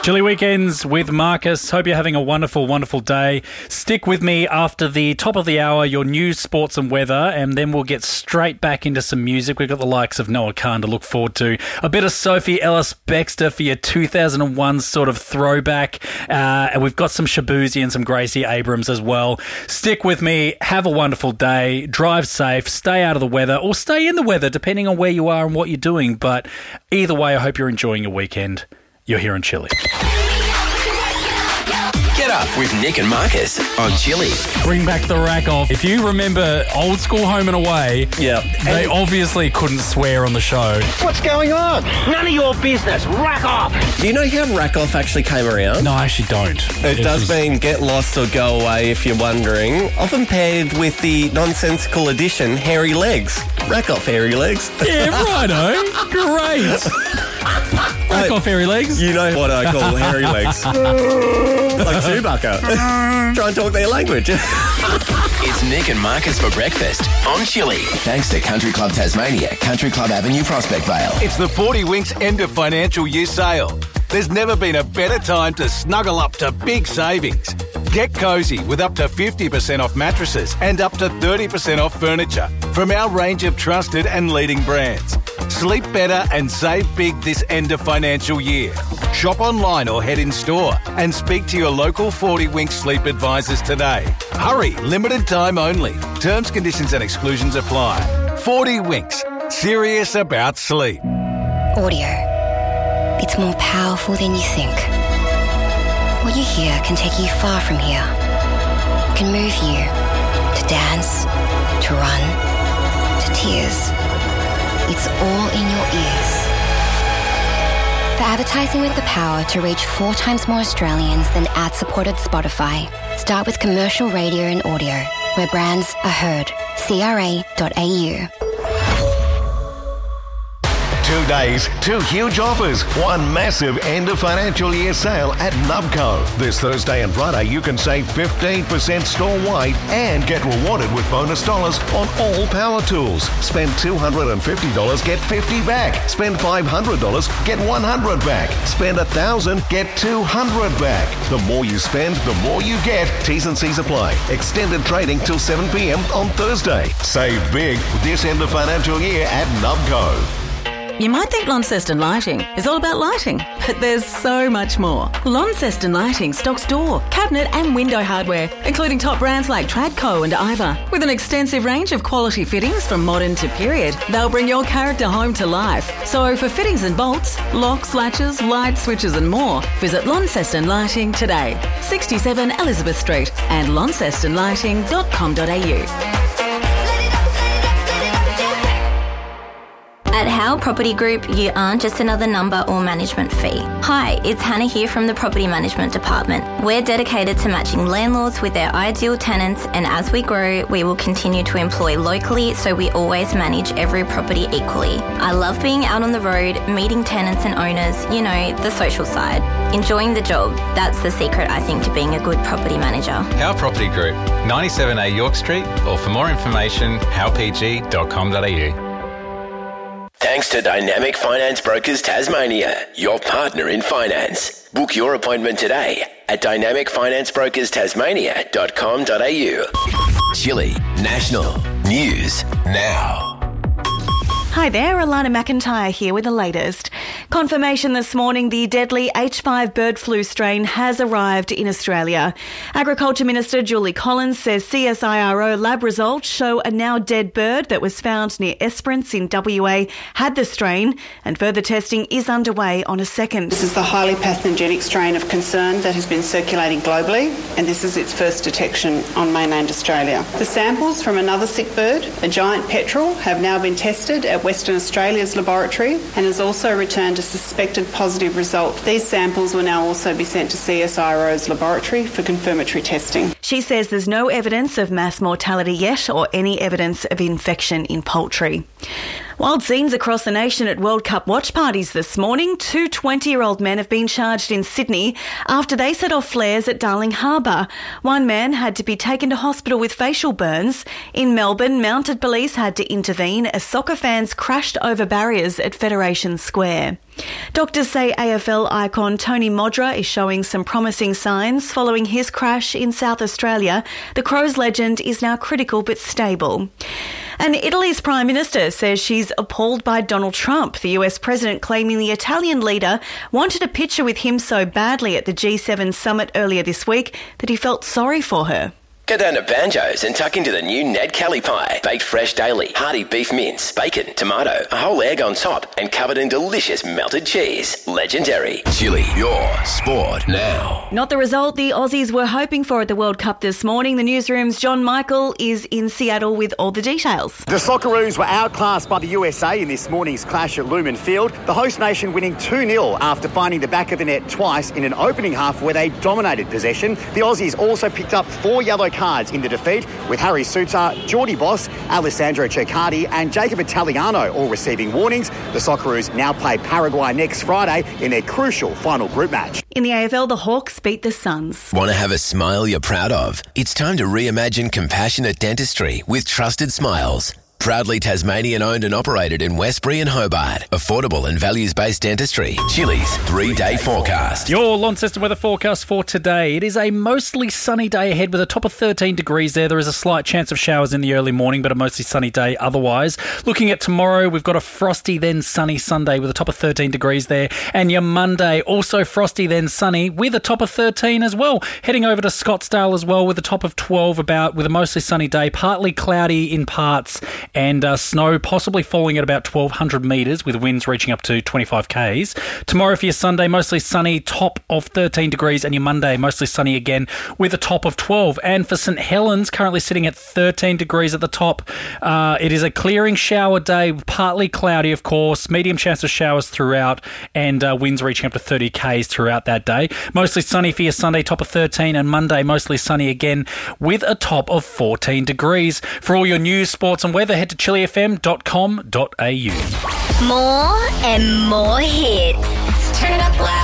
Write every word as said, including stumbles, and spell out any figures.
Chilly Weekends with Marcus. Hope you're having a wonderful, wonderful day. Stick with me after the top of the hour, your news, sports and weather, and then we'll get straight back into some music. We've got the likes of Noah Khan to look forward to. A bit of Sophie Ellis-Bextor for your two thousand one sort of throwback. Uh, and we've got some Shabuzi and some Gracie Abrams as well. Stick with me. Have a wonderful day. Drive safe. Stay out of the weather or stay in the weather, depending on where you are and what you're doing. But either way, I hope you're enjoying your weekend. You're here on Chilly. Get up with Nick and Marcus on Chilly. Bring back the rack off. If you remember old school Home and Away, yeah, they obviously couldn't swear on the show. What's going on? None of your business. Rack off. Do you know how rack off actually came around? No, I actually don't. It, it does was... mean get lost or go away if you're wondering. Often paired with the nonsensical addition, hairy legs. Rack off, hairy legs. Yeah, righto. Great. Rack off, hairy legs. You know what I call hairy legs. Like Chewbacca. Try and talk their language. It's Nick and Marcus for breakfast on Chilly. Thanks to Country Club Tasmania, Country Club Avenue, Prospect Vale. It's the forty Winks end of financial year sale. There's never been a better time to snuggle up to big savings. Get cosy with up to fifty percent off mattresses and up to thirty percent off furniture from our range of trusted and leading brands. Sleep better and save big this end of financial year. Shop online or head in store and speak to your local forty Winks sleep advisors today. Hurry, limited time only. Terms, conditions and exclusions apply. forty Winks, serious about sleep. Audio. It's more powerful than you think. What you hear can take you far from here. It can move you to dance, to run, to tears. It's all in your ears. For advertising with the power to reach four times more Australians than ad-supported Spotify, start with commercial radio and audio, where brands are heard. C R A dot A U. Two days, two huge offers, one massive end of financial year sale at Nubco. This Thursday and Friday, you can save fifteen percent store-wide and get rewarded with bonus dollars on all power tools. Spend two hundred fifty dollars, get fifty dollars back. Spend five hundred dollars, get one hundred dollars back. Spend one thousand dollars, get two hundred dollars back. The more you spend, the more you get. T's and C's apply. Extended trading till seven p.m. on Thursday. Save big this end of financial year at Nubco. You might think Launceston Lighting is all about lighting, but there's so much more. Launceston Lighting stocks door, cabinet and window hardware, including top brands like Tradco and Iva. With an extensive range of quality fittings from modern to period, they'll bring your character home to life. So for fittings and bolts, locks, latches, light switches and more, visit Launceston Lighting today. sixty-seven Elizabeth Street and launceston lighting dot com dot a u. At Howe Property Group, you aren't just another number or management fee. Hi, it's Hannah here from the Property Management Department. We're dedicated to matching landlords with their ideal tenants, and as we grow, we will continue to employ locally so we always manage every property equally. I love being out on the road, meeting tenants and owners, you know, the social side. Enjoying the job, that's the secret, I think, to being a good property manager. Howe Property Group, ninety-seven A York Street, or for more information, howe p g dot com dot a u. Thanks to Dynamic Finance Brokers Tasmania, your partner in finance. Book your appointment today at dynamic finance brokers tasmania dot com dot a u. Chilly National News Now. Hi there, Alana McIntyre here with the latest. Confirmation this morning the deadly H five bird flu strain has arrived in Australia. Agriculture Minister Julie Collins says C S I R O lab results show a now dead bird that was found near Esperance in W A had the strain, and further testing is underway on a second. This is the highly pathogenic strain of concern that has been circulating globally, and this is its first detection on mainland Australia. The samples from another sick bird, a giant petrel, have now been tested at Western Australia's laboratory and has also returned a suspected positive result. These samples will now also be sent to C S I R O's laboratory for confirmatory testing. She says there's no evidence of mass mortality yet or any evidence of infection in poultry. Wild scenes across the nation at World Cup watch parties this morning. Two twenty-year-old men have been charged in Sydney after they set off flares at Darling Harbour. One man had to be taken to hospital with facial burns. In Melbourne, mounted police had to intervene as soccer fans crashed over barriers at Federation Square. Doctors say A F L icon Tony Modra is showing some promising signs following his crash in South Australia. The Crows legend is now critical but stable. And Italy's Prime Minister says she's appalled by Donald Trump, the U S President claiming the Italian leader wanted a picture with him so badly at the G seven summit earlier this week that he felt sorry for her. Go down to Banjo's and tuck into the new Ned Kelly pie. Baked fresh daily, hearty beef mince, bacon, tomato, a whole egg on top, and covered in delicious melted cheese. Legendary. Chili, your sport now. Not the result the Aussies were hoping for at the World Cup this morning. The newsroom's John Michael is in Seattle with all the details. The Socceroos were outclassed by the U S A in this morning's clash at Lumen Field. The host nation winning two nil after finding the back of the net twice in an opening half where they dominated possession. The Aussies also picked up four yellow cards in the defeat, with Harry Souttar, Geordie Boss, Alessandro Ceccardi and Jacob Italiano all receiving warnings. The Socceroos now play Paraguay next Friday in their crucial final group match. In the A F L, the Hawks beat the Suns. Want to have a smile you're proud of? It's time to reimagine compassionate dentistry with Trusted Smiles. Proudly Tasmanian owned and operated in Westbury and Hobart. Affordable and values-based dentistry. Chili's three-day forecast. Your Launceston weather forecast for today. It is a mostly sunny day ahead with a top of thirteen degrees there. There is a slight chance of showers in the early morning, but a mostly sunny day otherwise. Looking at tomorrow, we've got a frosty then sunny Sunday with a top of thirteen degrees there. And your Monday, also frosty then sunny with a top of thirteen as well. Heading over to Scottsdale as well with a top of twelve about with a mostly sunny day, partly cloudy in parts. And uh, snow possibly falling at about twelve hundred metres with winds reaching up to twenty-five kays. Tomorrow for your Sunday, mostly sunny, top of thirteen degrees, and your Monday, mostly sunny again with a top of twelve. And for St Helens, currently sitting at thirteen degrees at the top. Uh, it is a clearing shower day, partly cloudy, of course, medium chance of showers throughout, and uh, winds reaching up to thirty kays throughout that day. Mostly sunny for your Sunday, top of thirteen, and Monday, mostly sunny again with a top of fourteen degrees. For all your news, sports and weather, head to chili f m dot com dot a u. More and more hits. Turn it up loud.